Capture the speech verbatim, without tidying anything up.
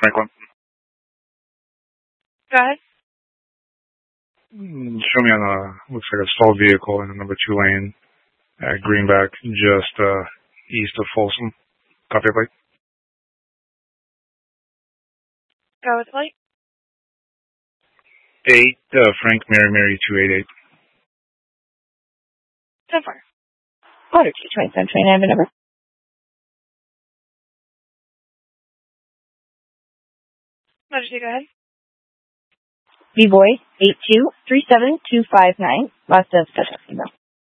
Franklin. Go ahead. Show me on a, looks like a stalled vehicle in the number two lane at Greenback, just uh, east of Folsom. Copy, plate. Go with plate. Eight, uh, Frank Mary Mary two eight eight. So far. Order two twenty-seven twenty-nine, number. Emergency, go ahead. V-Boy, eight two three seven two five nine, last of special email.